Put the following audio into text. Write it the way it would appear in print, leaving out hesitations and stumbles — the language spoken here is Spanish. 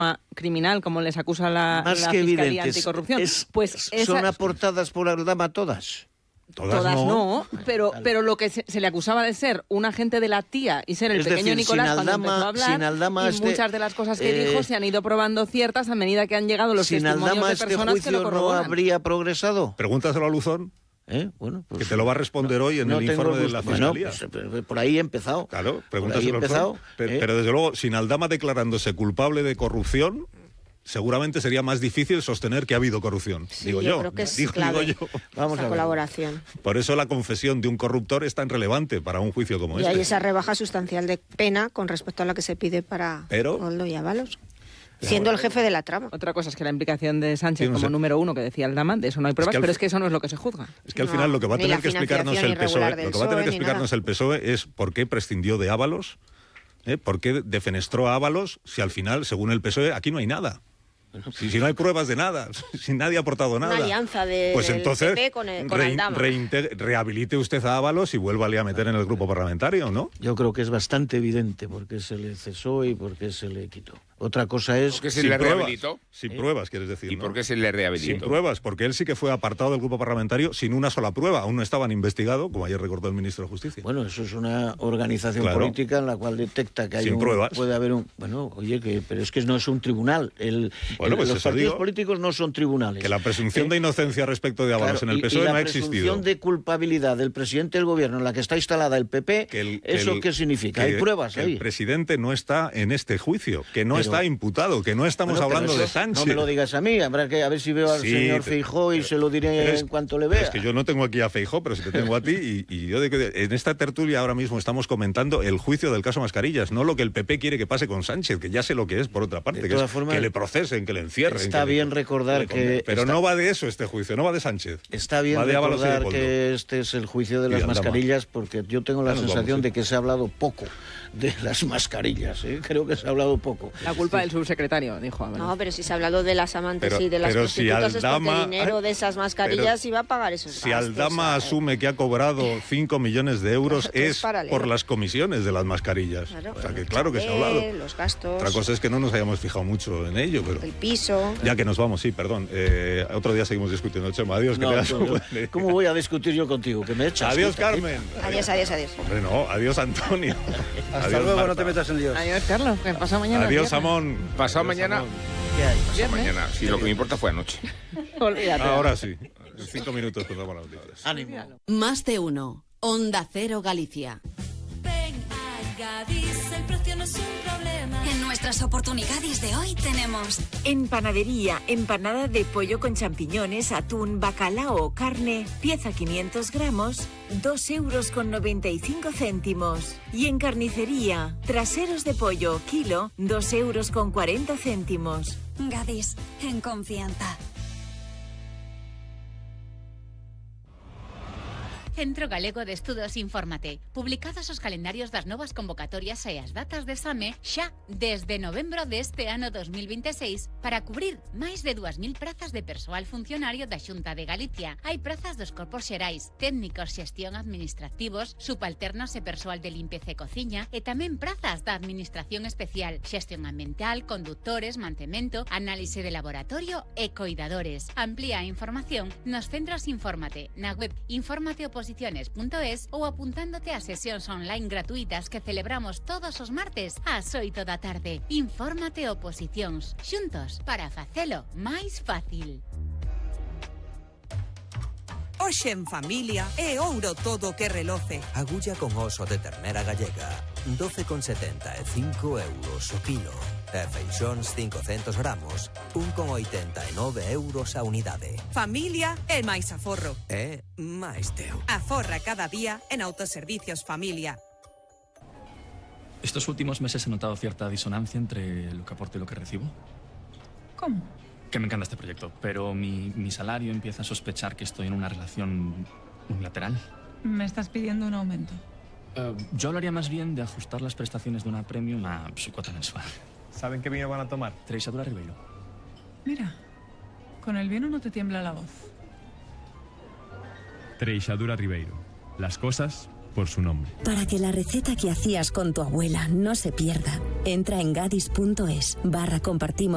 criminal, como les acusa la Fiscalía Anticorrupción. ¿Son aportadas por Aldama todas? Todas no, pero lo que se le acusaba de ser un agente de la tía y ser el pequeño Nicolás cuando empezó a hablar, y muchas de las cosas que dijo se han ido probando ciertas a medida que han llegado los testimonios de personas que lo corroboran. ¿No habría progresado? Pregúntaselo a Luzón. Bueno, pues, que te lo va a responder hoy en el informe de la Fiscalía. Pues, por ahí he empezado. Claro, pregúntaselo. Pero desde luego, sin Aldama declarándose culpable de corrupción, seguramente sería más difícil sostener que ha habido corrupción. Sí, digo yo. Creo que es clave Vamos a colaboración. Por eso la confesión de un corruptor es tan relevante para un juicio como este. Y hay esa rebaja sustancial de pena con respecto a la que se pide para Koldo y Ábalos. Siendo el jefe de la trama. Otra cosa es que la implicación de Sánchez como número uno, que decía Aldama, de eso no hay pruebas, pero es que eso no es lo que se juzga. Es que al final lo que va a tener que explicarnos el PSOE es por qué prescindió de Ábalos, por qué defenestró a Ábalos, si al final, según el PSOE, aquí no hay nada. Si no hay pruebas de nada, si nadie ha aportado nada. Una alianza pues entonces, PP con Aldama. Rehabilite usted a Ábalos y vuélvale a meter en el grupo parlamentario, ¿no? Yo creo que es bastante evidente por qué se le cesó y por qué se le quitó. Otra cosa es... ¿Por qué se le rehabilitó? Sin pruebas, quieres decir. ¿Y por qué se le rehabilitó? Sin pruebas, porque él sí que fue apartado del grupo parlamentario sin una sola prueba. Aún no estaban investigados, como ayer recordó el ministro de Justicia. Bueno, eso es una organización política en la cual detecta que hay puede haber un... Bueno, oye, pero es que no es un tribunal. Los partidos políticos no son tribunales. Que la presunción de inocencia respecto de Ábalos en el PSOE no ha existido. La presunción de culpabilidad del presidente del gobierno en la que está instalada el PP, ¿eso qué significa? Hay pruebas ahí. El presidente no está en este juicio, que no está imputado, que no estamos hablando de Sánchez. No me lo digas a mí, habrá que a ver si veo al señor Feijóo y se lo diré en cuanto le vea. Es que yo no tengo aquí a Feijóo, pero sí te tengo a ti y yo en esta tertulia ahora mismo estamos comentando el juicio del caso Mascarillas, no lo que el PP quiere que pase con Sánchez, que ya sé lo que es por otra parte, que es que le procesen, que le encierren. Está bien recordar que... Pero no va de eso este juicio, no va de Sánchez. Está bien recordar que este es el juicio de las mascarillas, porque yo tengo la sensación de que se ha hablado poco de las mascarillas, creo que se ha hablado poco. La culpa del subsecretario, dijo Ábalos. No, pero si se ha hablado de las amantes y de las prostitutas, es porque el dinero de esas mascarillas iba a pagar esos gastos. Si Aldama asume que ha cobrado 5 millones de euros, es por las comisiones de las mascarillas. Claro, o sea, que claro que se ha hablado. Los gastos. Otra cosa es que no nos hayamos fijado mucho en ello, pero... El piso. Ya que nos vamos, sí, perdón. Otro día seguimos discutiendo, Chema. Adiós, que te ¿Cómo voy a discutir yo contigo? Que me echas. Adiós, Carmen. Adiós. Hombre, no. Adiós, Antonio. Hasta luego, Marta. No te metas en líos. Adiós, Carlos. Que pasado mañana. Adiós, Samón. Pasado mañana. ¿Qué hay? Pasado mañana. Sí, lo que me importa fue anoche. Olvídate. Ahora sí. En 5 minutos contamos las noticias. Ánimo. Más de uno. Onda Cero Galicia. Ven a Gadis, el precio no es un problema. En nuestras oportunidades de hoy tenemos... En panadería, empanada de pollo con champiñones, atún, bacalao o carne, pieza 500 gramos, 2,95 €. Y en carnicería, traseros de pollo, kilo, 2,40 €. Gadis, en confianza. Centro Galego de Estudos Infórmate. Publicados os calendarios das novas convocatorias e as datas de exame xa desde novembro deste ano 2026 para cubrir máis de 2.000 prazas de persoal funcionario da Xunta de Galicia. Hai prazas dos corpos xerais, técnicos, xestión administrativos, subalternos e persoal de limpeza e cociña e tamén prazas da Administración Especial, xestión ambiental, conductores, mantemento, análise de laboratorio e coidadores. Amplía a información nos centros Infórmate, na web informateoposiciones.es ou apuntándote a sesións online gratuitas que celebramos todos os martes ás 8 da tarde. Infórmate Oposicións, xuntos para facelo máis fácil. Hoxe en familia é ouro todo que reloce. Agulla con oso de ternera gallega, 12,75 € o kilo. E feixóns 500 gramos, 1,89 € a unidade. Familia é máis aforro. É máis teu. Aforra cada día en Autoservicios Familia. Estos últimos meses he notado cierta disonancia entre lo que aporto y lo que recibo. ¿Cómo? Que me encanta este proyecto, pero mi salario empieza a sospechar que estoy en una relación unilateral. ¿Me estás pidiendo un aumento? Yo hablaría más bien de ajustar las prestaciones de una premium a su cuota mensual. ¿Saben qué vino van a tomar? Treixadura Ribeiro. Mira, con el vino no te tiembla la voz. Treixadura Ribeiro. Las cosas por su nombre. Para que la receta que hacías con tu abuela no se pierda, entra en gadis.es/compartimos